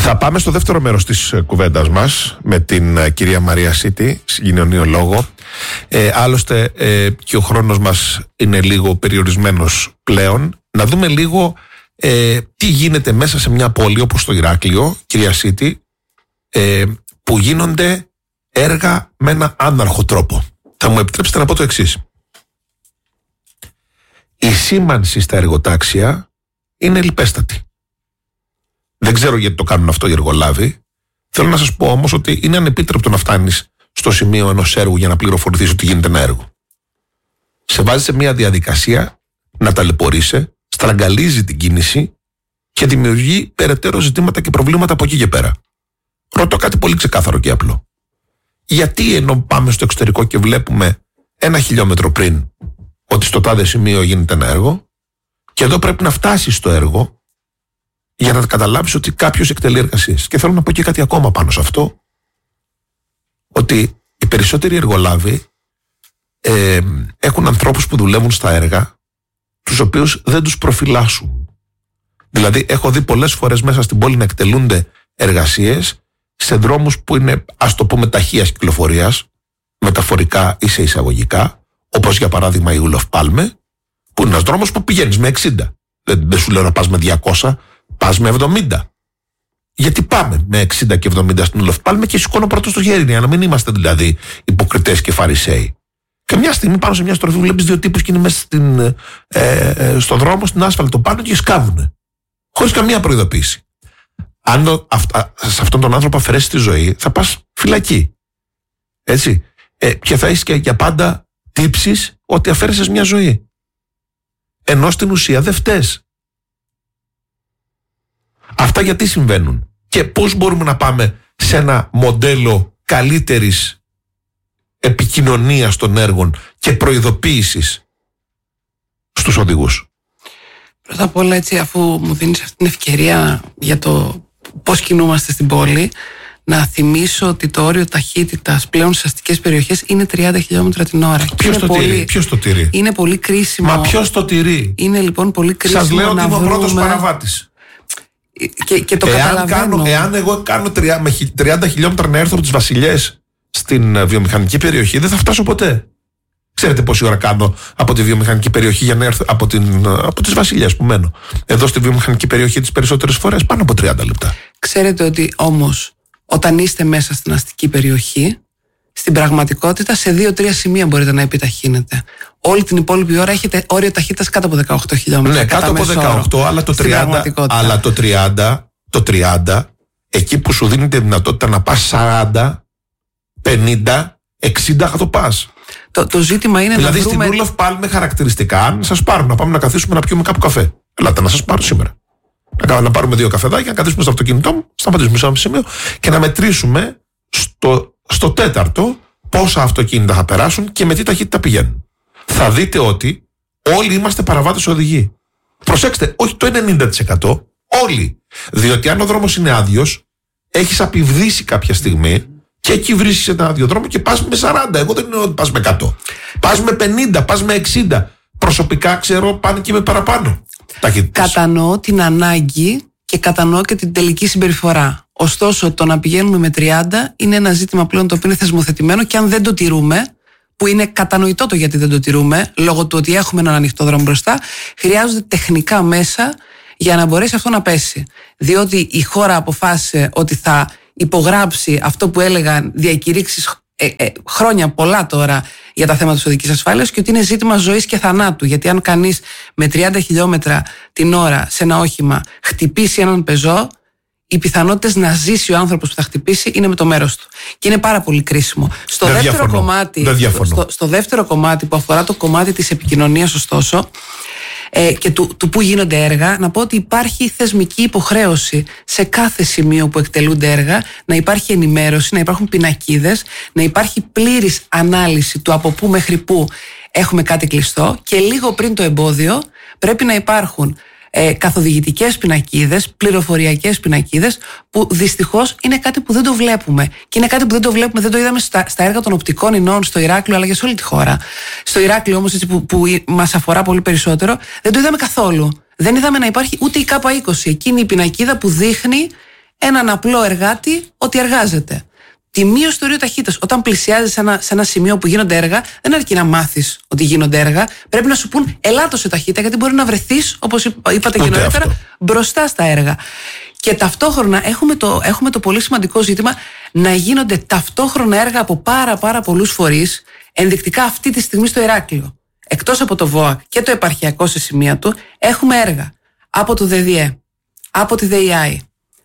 Θα πάμε στο δεύτερο μέρος της κουβέντας μας με την κυρία Μαρία Σίτη, συγκοινωνιολόγο. Άλλωστε και ο χρόνος μας είναι λίγο περιορισμένος πλέον. Να δούμε λίγο τι γίνεται μέσα σε μια πόλη όπως το Ηράκλειο, κυρία Σίτη, που γίνονται έργα με ένα άναρχο τρόπο. Θα μου επιτρέψετε να πω το εξής. Η σήμανση στα εργοτάξια είναι λιπέστατη. Δεν ξέρω γιατί το κάνουν αυτό οι εργολάβοι. Θέλω να σας πω όμως ότι είναι ανεπίτρεπτο να φτάνεις στο σημείο ενός έργου για να πληροφορηθείς ότι γίνεται ένα έργο. Σε βάζει σε μια διαδικασία να ταλαιπωρείσαι, στραγγαλίζει την κίνηση και δημιουργεί περαιτέρω ζητήματα και προβλήματα από εκεί και πέρα. Ρωτώ κάτι πολύ ξεκάθαρο και απλό. Γιατί ενώ πάμε στο εξωτερικό και βλέπουμε 1 χιλιόμετρο πριν ότι στο τάδε σημείο γίνεται ένα έργο και εδώ πρέπει να φτάσεις στο έργο για να καταλάβεις ότι κάποιος εκτελεί εργασίες. Και θέλω να πω και κάτι ακόμα πάνω σε αυτό, ότι οι περισσότεροι εργολάβοι έχουν ανθρώπους που δουλεύουν στα έργα, τους οποίους δεν τους προφυλάσσουν. Δηλαδή έχω δει πολλές φορές μέσα στην πόλη να εκτελούνται εργασίες σε δρόμους που είναι, ας το πούμε, ταχείας κυκλοφορίας, μεταφορικά ή σε εισαγωγικά, όπως για παράδειγμα η Ούλοφ Πάλμε, που είναι ένας δρόμος που πηγαίνεις με 60. Δεν σου λέω να πας με 200, πας με 70. Γιατί πάμε με 60 και 70 στην Ούλοφ Πάλμε και σηκώνω πρώτο στο χέρι, για να μην είμαστε δηλαδή υποκριτές και φαρισαίοι. Και μια στιγμή πάνω σε μια στροφή βλέπεις 2 τύπους και είναι μέσα στον δρόμο, στην άσφαλτο πάνω και σκάβουνε. Χωρίς καμία προειδοποίηση. Αν σε αυτόν τον άνθρωπο αφαιρέσεις τη ζωή, θα πας φυλακή. Έτσι. Και θα έχεις και για πάντα τύψεις ότι αφαίρεσες μια ζωή. Ενώ στην ουσία δεν φταίς. Αυτά γιατί συμβαίνουν και πώς μπορούμε να πάμε σε ένα μοντέλο καλύτερης επικοινωνίας των έργων και προειδοποίησης στους οδηγούς. Πρώτα απ' όλα, έτσι, αφού μου δίνεις αυτή την ευκαιρία για το πώς κινούμαστε στην πόλη, να θυμίσω ότι το όριο ταχύτητας πλέον στις αστικές περιοχές είναι 30 χιλιόμετρα την ώρα. Ποιος το τηρεί? Είναι πολύ κρίσιμο. Μα ποιος το τηρεί? Είναι λοιπόν πολύ κρίσιμο. Σας λέω ότι είμαι ο βρούμε... πρώτος παραβάτης. Και το καταλαβαίνω. Εάν εγώ κάνω 30 χιλιόμετρα να έρθω από τις Βασιλιές στην βιομηχανική περιοχή, δεν θα φτάσω ποτέ. Ξέρετε πόση ώρα κάνω από τη βιομηχανική περιοχή για να έρθω από τις Βασιλιές που μένω? Εδώ στη βιομηχανική περιοχή τις περισσότερες φορές πάνω από 30 λεπτά. Ξέρετε ότι όμως όταν είστε μέσα στην αστική περιοχή, στην πραγματικότητα σε 2-3 σημεία μπορείτε να επιταχύνετε. Όλη την υπόλοιπη ώρα έχετε όριο ταχύτητας κάτω από 18 χιλιόμετρα. Ναι, κάτω από 18, αλλά το 30, εκεί που σου δίνει τη δυνατότητα να πας 40, 50, 60 θα το πας. Το ζήτημα είναι δηλαδή να βρούμε... στην Ούλοφ Πάλμε χαρακτηριστικά, αν σας πάρουν να πάμε να καθίσουμε να πιούμε κάπου καφέ. Ελάτε να σας πάρω σήμερα. Να πάρουμε 2 καφεδάκια, να καθίσουμε στο αυτοκίνητό μου, σταματήσουμε σε ένα σημείο και να μετρήσουμε στο τέταρτο πόσα αυτοκίνητα θα περάσουν και με τι ταχύτητα πηγαίνουν. Θα δείτε ότι όλοι είμαστε παραβάτες οδηγοί. Προσέξτε, όχι το 90%, όλοι. Διότι αν ο δρόμος είναι άδειος, έχεις απειβδίσει κάποια στιγμή και εκεί βρίσκεις ένα άδειο δρόμο και πας με 40. Εγώ δεν εννοώ ότι πας με 100. Πας με 50, πας με 60. Προσωπικά ξέρω πάνε και με παραπάνω ταχύτητες. Κατανοώ την ανάγκη και κατανοώ και την τελική συμπεριφορά. Ωστόσο, το να πηγαίνουμε με 30 είναι ένα ζήτημα πλέον το οποίο είναι θεσμοθετημένο και αν δεν το τηρούμε, που είναι κατανοητό το γιατί δεν το τηρούμε, λόγω του ότι έχουμε έναν ανοιχτό δρόμο μπροστά, χρειάζονται τεχνικά μέσα για να μπορέσει αυτό να πέσει. Διότι η χώρα αποφάσισε ότι θα υπογράψει αυτό που έλεγαν διακηρύξεις χρόνια πολλά τώρα για τα θέματα της οδικής ασφάλειας και ότι είναι ζήτημα ζωής και θανάτου. Γιατί αν κανείς με 30 χιλιόμετρα την ώρα σε ένα όχημα χτυπήσει έναν πεζό, οι πιθανότητες να ζήσει ο άνθρωπος που θα χτυπήσει είναι με το μέρος του. Και είναι πάρα πολύ κρίσιμο. Στο δεύτερο κομμάτι που αφορά το κομμάτι της επικοινωνίας, ωστόσο, και του που γίνονται έργα, να πω ότι υπάρχει θεσμική υποχρέωση σε κάθε σημείο που εκτελούνται έργα να υπάρχει ενημέρωση, να υπάρχουν πινακίδες, να υπάρχει πλήρης ανάλυση του από πού μέχρι πού έχουμε κάτι κλειστό και λίγο πριν το εμπόδιο πρέπει να υπάρχουν καθοδηγητικές πινακίδες, πληροφοριακές πινακίδες, που δυστυχώς είναι κάτι που δεν το βλέπουμε. Και είναι κάτι που δεν το βλέπουμε, δεν το είδαμε στα έργα των οπτικών ινών στο Ηράκλειο, αλλά και σε όλη τη χώρα. Στο Ηράκλειο όμως, έτσι, που μας αφορά πολύ περισσότερο, δεν το είδαμε καθόλου. Δεν είδαμε να υπάρχει ούτε η ΚΑΠΑ 20, εκείνη η πινακίδα που δείχνει έναν απλό εργάτη ότι εργάζεται. Τη μείωση του ορίου ταχύτητας. Όταν πλησιάζεις σε ένα σημείο που γίνονται έργα, δεν αρκεί να μάθεις ότι γίνονται έργα. Πρέπει να σου πούν ελάττω σε ταχύτητα, γιατί μπορεί να βρεθείς, όπως είπατε και νωρίτερα, μπροστά στα έργα. Και ταυτόχρονα έχουμε το πολύ σημαντικό ζήτημα να γίνονται ταυτόχρονα έργα από πάρα πολλούς φορείς. Ενδεικτικά αυτή τη στιγμή στο Ηράκλειο, εκτός από το ΒΟΑΚ και το επαρχιακό σε σημεία του, έχουμε έργα από το ΔΔΕ, από τη ΔΕΙΑΗ,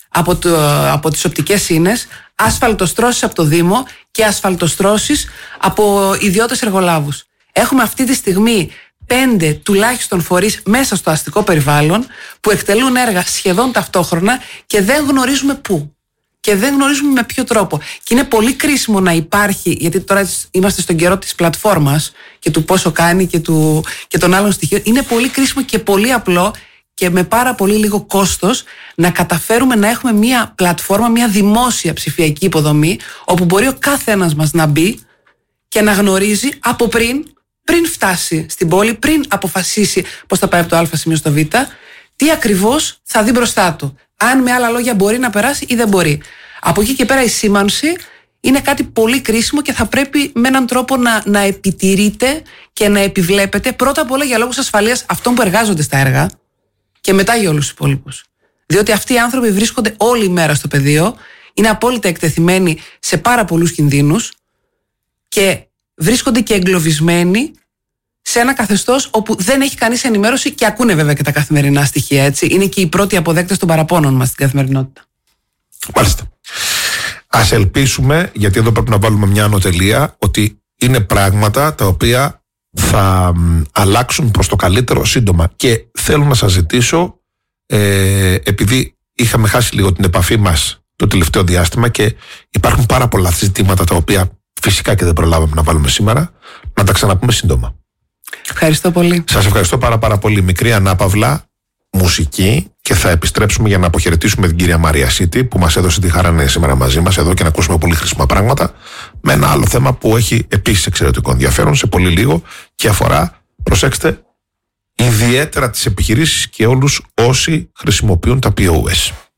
από τις οπτικές ίνες, ασφαλτοστρώσεις από το Δήμο και ασφαλτοστρώσεις από ιδιώτες εργολάβους. Έχουμε αυτή τη στιγμή 5 τουλάχιστον φορείς μέσα στο αστικό περιβάλλον που εκτελούν έργα σχεδόν ταυτόχρονα και δεν γνωρίζουμε πού. Και δεν γνωρίζουμε με ποιο τρόπο. Και είναι πολύ κρίσιμο να υπάρχει, γιατί τώρα είμαστε στον καιρό της πλατφόρμας και του πόσο κάνει και των άλλων στοιχείων. Είναι πολύ κρίσιμο και πολύ απλό και με πάρα πολύ λίγο κόστος να καταφέρουμε να έχουμε μια πλατφόρμα, μια δημόσια ψηφιακή υποδομή, όπου μπορεί ο καθένας μας να μπει και να γνωρίζει από πριν φτάσει στην πόλη, πριν αποφασίσει πώς θα πάει από το Α σημείο στο Β, τι ακριβώς θα δει μπροστά του. Αν με άλλα λόγια μπορεί να περάσει ή δεν μπορεί. Από εκεί και πέρα η σήμανση είναι κάτι πολύ κρίσιμο και θα πρέπει με έναν τρόπο να επιτηρείται και να επιβλέπεται πρώτα απ' όλα για λόγους ασφαλείας αυτών που εργάζονται στα έργα και μετά για όλους τους υπόλοιπους. Διότι αυτοί οι άνθρωποι βρίσκονται όλη μέρα στο πεδίο, είναι απόλυτα εκτεθειμένοι σε πάρα πολλούς κινδύνους και βρίσκονται και εγκλωβισμένοι σε ένα καθεστώς όπου δεν έχει κανείς ενημέρωση και ακούνε βέβαια και τα καθημερινά στοιχεία, έτσι. Είναι και οι πρώτοι αποδέκτες των παραπώνων μας στην καθημερινότητα. Μάλιστα. Ας ελπίσουμε, γιατί εδώ πρέπει να βάλουμε μια ανωτελεία, ότι είναι πράγματα τα οποία θα αλλάξουν προς το καλύτερο σύντομα. Και θέλω να σας ζητήσω, επειδή είχαμε χάσει λίγο την επαφή μας το τελευταίο διάστημα και υπάρχουν πάρα πολλά ζητήματα τα οποία φυσικά και δεν προλάβαμε να βάλουμε σήμερα, να τα ξαναπούμε σύντομα. Ευχαριστώ πολύ. Σας ευχαριστώ πάρα πολύ. Μικρή ανάπαυλα, μουσική, και θα επιστρέψουμε για να αποχαιρετήσουμε την κυρία Μαρία Σίτη που μας έδωσε τη χαρά να είναι σήμερα μαζί μας εδώ και να ακούσουμε πολύ χρήσιμα πράγματα με ένα άλλο θέμα που έχει επίσης εξαιρετικό ενδιαφέρον σε πολύ λίγο και αφορά, προσέξτε, ιδιαίτερα τις επιχειρήσεις και όλους όσοι χρησιμοποιούν τα POS.